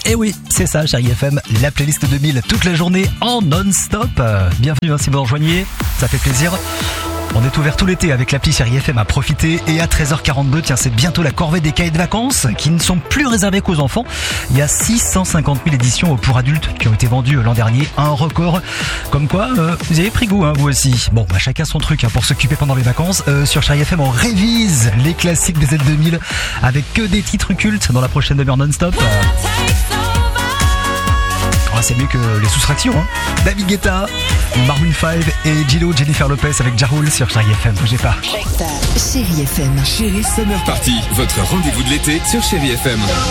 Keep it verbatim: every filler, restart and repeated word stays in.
Et oui, c'est ça, Chérie F M, la playlist deux mille toute la journée en non-stop. Euh, bienvenue hein, si vous rejoignez, ça fait plaisir. On est ouvert tout l'été avec l'appli Chérie F M à profiter. Et à treize heures quarante-deux, tiens, c'est bientôt la corvée des cahiers de vacances qui ne sont plus réservés qu'aux enfants. Il y a six cent cinquante mille éditions pour adultes qui ont été vendues l'an dernier. Un record. Comme quoi, euh, vous avez pris goût, hein, vous aussi. Bon, bah, chacun son truc hein, pour s'occuper pendant les vacances. Euh, sur Chérie F M, on révise les classiques des Z deux mille avec que des titres cultes dans la prochaine demi-heure non-stop. Ah, c'est mieux que les soustractions, hein. David Guetta, Maroon cinq et Gillo, Jennifer Lopez avec Ja Rule sur Chérie F M. Bougez pas. Chérie F M. Chérie Summer Party, votre rendez-vous de l'été sur Chérie F M.